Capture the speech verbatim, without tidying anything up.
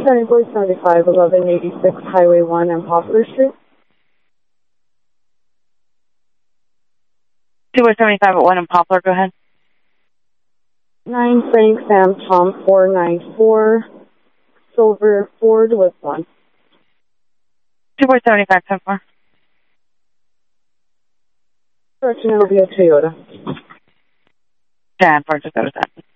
Sunny Boy seventy-five, eleven eighty-six Highway one and Poplar Street. Two Boy seventy-five at one and Poplar, go ahead. nine Frank Sam Tom four nine four, Silver Ford with one. Two Boy seventy-five, ten four. Correction, it'll be a Toyota. ten four, just go to that.